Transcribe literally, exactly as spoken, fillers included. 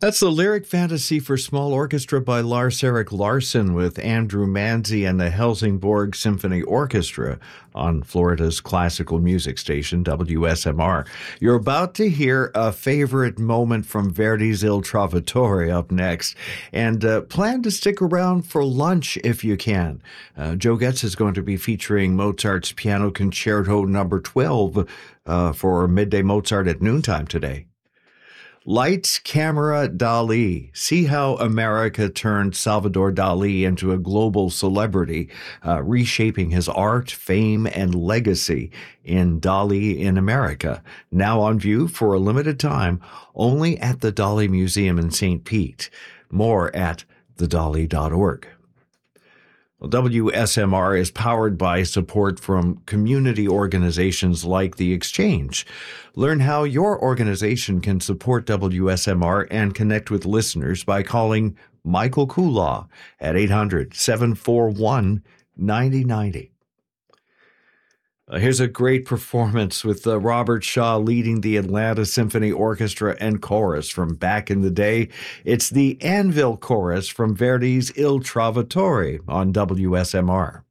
That's the Lyric Fantasy for Small Orchestra by Lars-Erik Larsson with Andrew Manzi and the Helsingborg Symphony Orchestra on Florida's classical music station, W S M R. You're about to hear a favorite moment from Verdi's Il Trovatore up next, and uh, plan to stick around for lunch if you can. Uh, Joe Getz is going to be featuring Mozart's Piano Concerto number twelve uh, for Midday Mozart at noontime today. Lights, Camera, Dali. See how America turned Salvador Dali into a global celebrity, uh, reshaping his art, fame, and legacy in Dali in America. Now on view for a limited time, only at the Dali Museum in Saint Pete. More at the dali dot org. Well, W S M R is powered by support from community organizations like The Exchange. Learn how your organization can support W S M R and connect with listeners by calling Michael Kulaw at eight hundred, seven four one, nine zero nine zero. Uh, here's a great performance with uh, Robert Shaw leading the Atlanta Symphony Orchestra and Chorus from back in the day. It's the Anvil Chorus from Verdi's Il Trovatore on W S M R.